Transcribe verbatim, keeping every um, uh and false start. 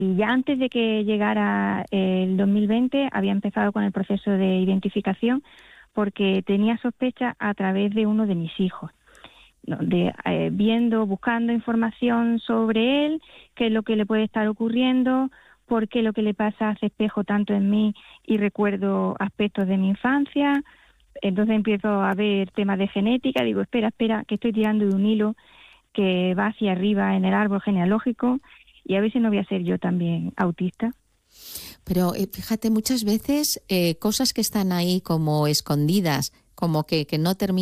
Y ya antes de que llegara el dos mil veinte había empezado con el proceso de identificación porque tenía sospecha a través de uno de mis hijos, ¿no? de, eh, viendo, buscando información sobre él, qué es lo que le puede estar ocurriendo, por qué lo que le pasa hace espejo tanto en mí y recuerdo aspectos de mi infancia. Entonces empiezo a ver temas de genética, digo, espera, espera, que estoy tirando de un hilo que va hacia arriba en el árbol genealógico y a ver si no voy a ser yo también autista. Pero eh, fíjate, muchas veces eh, cosas que están ahí como escondidas, como que, que no terminan